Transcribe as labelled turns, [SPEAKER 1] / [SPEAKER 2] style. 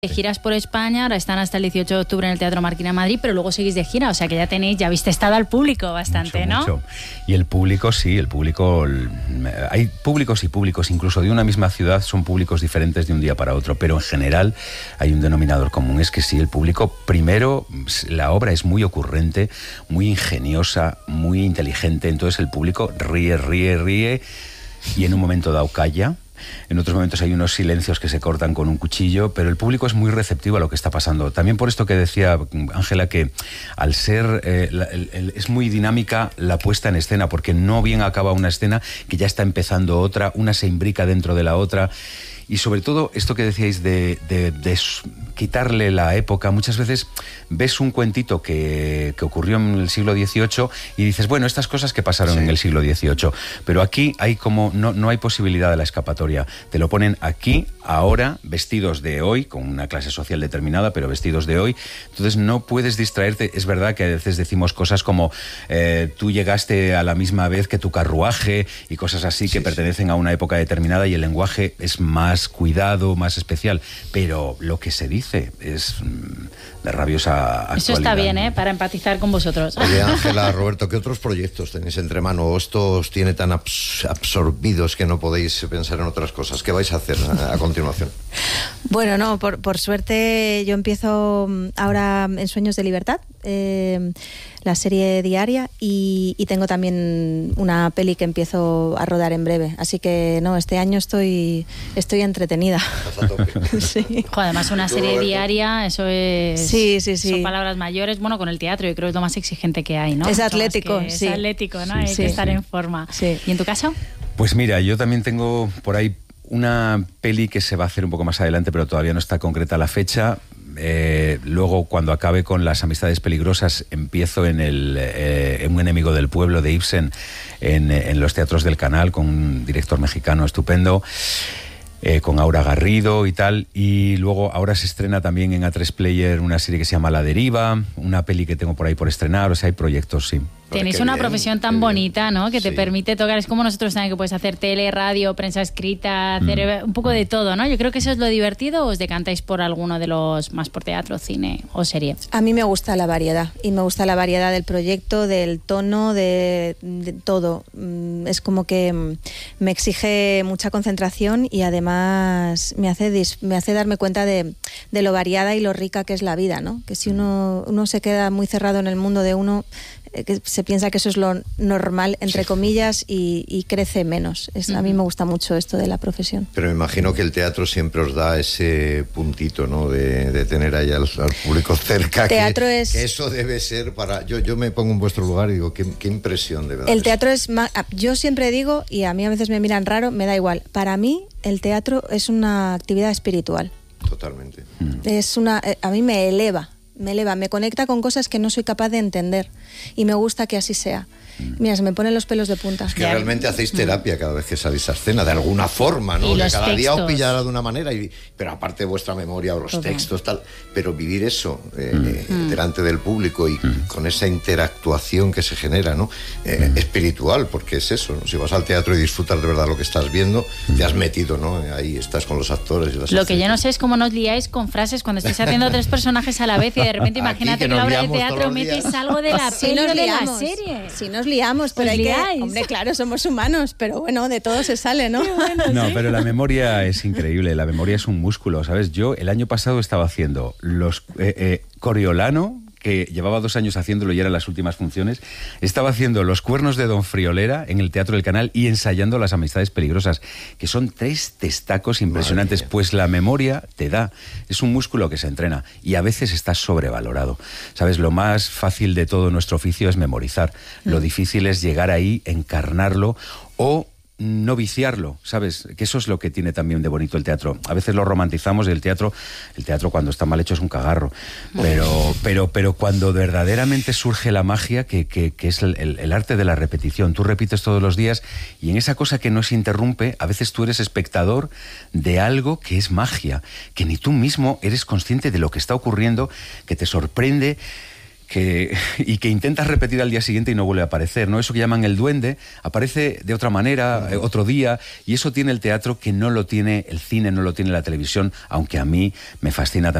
[SPEAKER 1] Giras por España, ahora están hasta el 18 de octubre en el Teatro Marquina de Madrid, pero luego seguís de gira, o sea que ya habéis testado al público bastante, ¿no?
[SPEAKER 2] Mucho. Y el público, sí, hay públicos y públicos, incluso de una misma ciudad son públicos diferentes de un día para otro, pero en general hay un denominador común, es que sí, el público, primero, la obra es muy ocurrente, muy ingeniosa, muy inteligente, entonces el público ríe, y en un momento dado calla. En otros momentos hay unos silencios que se cortan con un cuchillo, pero el público es muy receptivo a lo que está pasando. También por esto que decía Ángela, que al ser es muy dinámica la puesta en escena, porque no bien acaba una escena que ya está empezando otra, una se imbrica dentro de la otra. Y sobre todo esto que decíais de quitarle la época, muchas veces ves un cuentito que ocurrió en el siglo XVIII y dices, bueno, estas cosas que pasaron en el siglo XVIII, pero aquí hay no hay posibilidad de la escapatoria. Te lo ponen aquí, ahora, vestidos de hoy, con una clase social determinada, pero vestidos de hoy, entonces no puedes distraerte. Es verdad que a veces decimos cosas como tú llegaste a la misma vez que tu carruaje y cosas así que pertenecen a una época determinada y el lenguaje es más cuidado, más especial, pero lo que se dice es de rabiosa actualidad.
[SPEAKER 1] Eso está bien, para empatizar con vosotros.
[SPEAKER 3] Oye, Ángela, Roberto, ¿qué otros proyectos tenéis entre mano? ¿O esto os tiene tan absorbidos que no podéis pensar en otras cosas? ¿Qué vais a hacer a continuación?
[SPEAKER 4] Bueno, no, por suerte yo empiezo ahora en Sueños de Libertad, la serie diaria, y tengo también una peli que empiezo a rodar en breve, así que no, este año estoy entretenida.
[SPEAKER 1] Sí. Joder, además una serie diaria, eso es...
[SPEAKER 4] Sí.
[SPEAKER 1] Son palabras mayores. Bueno, con el teatro yo creo que es lo más exigente que hay, ¿no?
[SPEAKER 4] Es atlético,
[SPEAKER 1] Es atlético, ¿no? Hay que estar en forma.
[SPEAKER 4] Sí.
[SPEAKER 1] ¿Y en tu caso?
[SPEAKER 2] Pues mira, yo también tengo por ahí una peli que se va a hacer un poco más adelante, pero todavía no está concreta la fecha. Luego, cuando acabe con Las amistades peligrosas, empiezo en Un enemigo del pueblo de Ibsen en los teatros del Canal, con un director mexicano estupendo, con Aura Garrido y tal. Y luego ahora se estrena también en A3 Player una serie que se llama La Deriva, una peli que tengo por ahí por estrenar. O sea, hay proyectos, sí.
[SPEAKER 1] Tenéis una profesión tan bonita, ¿no? Que te permite tocar. Es como nosotros también, que puedes hacer tele, radio, prensa escrita, hacer un poco de todo, ¿no? Yo creo que eso es lo divertido. ¿O os decantáis por alguno de los más por teatro, cine o serie?
[SPEAKER 4] A mí me gusta la variedad. Y me gusta la variedad del proyecto, del tono, de todo. Es como que me exige mucha concentración y además me hace darme cuenta de lo variada y lo rica que es la vida, ¿no? Que si uno se queda muy cerrado en el mundo de uno, que se piensa que eso es lo normal, entre comillas, y crece menos. A mí me gusta mucho esto de la profesión.
[SPEAKER 3] Pero me imagino que el teatro siempre os da ese puntito, ¿no? De tener ahí al público cerca.
[SPEAKER 4] Teatro
[SPEAKER 3] que eso debe ser para... Yo me pongo en vuestro lugar y digo, qué impresión de verdad.
[SPEAKER 4] El teatro es más... Yo siempre digo, y a mí a veces me miran raro, me da igual. Para mí, el teatro es una actividad espiritual.
[SPEAKER 3] Totalmente.
[SPEAKER 4] A mí me eleva, me conecta con cosas que no soy capaz de entender y me gusta que así sea. Mira, se me ponen los pelos de punta.
[SPEAKER 3] Es que realmente hacéis terapia cada vez que salís a escena, de alguna forma, ¿no?
[SPEAKER 1] Y
[SPEAKER 3] Que
[SPEAKER 1] los
[SPEAKER 3] cada
[SPEAKER 1] textos.
[SPEAKER 3] día os pillará de una manera, pero aparte de vuestra memoria o los textos, tal, pero vivir eso delante del público y con esa interactuación que se genera, ¿no? Espiritual, porque es eso, ¿no? Si vas al teatro y disfrutas de verdad lo que estás viendo, te has metido, ¿no? Ahí estás con los actores y las
[SPEAKER 1] Lo que yo no sé es cómo nos liáis con frases cuando estáis haciendo 3 personajes a la vez y de repente imagínate que en la obra de teatro metes algo de la peli o de la serie.
[SPEAKER 4] Si nos liamos, pero hombre, claro, somos humanos, pero bueno, de todo se sale, ¿no?
[SPEAKER 2] No, pero la memoria es increíble, la memoria es un músculo, ¿sabes? Yo el año pasado estaba haciendo los Coriolano, que llevaba 2 años haciéndolo y eran las últimas funciones. Estaba haciendo Los cuernos de Don Friolera en el Teatro del Canal y ensayando Las amistades peligrosas, que son 3 testacos impresionantes. Pues la memoria te da, es un músculo que se entrena y a veces está sobrevalorado. ¿Sabes? Lo más fácil de todo nuestro oficio es memorizar. Lo difícil es llegar ahí, encarnarlo o no viciarlo, ¿sabes? Que eso es lo que tiene también de bonito el teatro. A veces lo romantizamos y el teatro cuando está mal hecho es un cagarro. Pero cuando verdaderamente surge la magia, que es el arte de la repetición. Tú repites todos los días y en esa cosa que no se interrumpe, a veces tú eres espectador de algo que es magia, que ni tú mismo eres consciente de lo que está ocurriendo, que te sorprende, y que intentas repetir al día siguiente y no vuelve a aparecer, ¿no? Eso que llaman el duende aparece de otra manera, otro día, y eso tiene el teatro que no lo tiene el cine, no lo tiene la televisión, aunque a mí me fascina también